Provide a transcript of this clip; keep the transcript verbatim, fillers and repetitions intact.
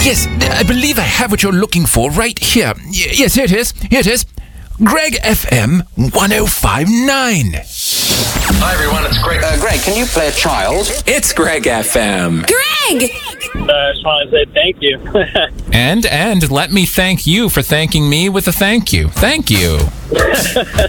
Yes, I believe I have what you're looking for right here. Y- yes, here it is. Here it is. Greg F M one oh five point nine. Hi everyone, it's Greg. Uh, Greg, can you play a child? It's Greg F M. Greg! Uh, I just want to say thank you. And, and let me thank you for thanking me with a thank you. Thank you.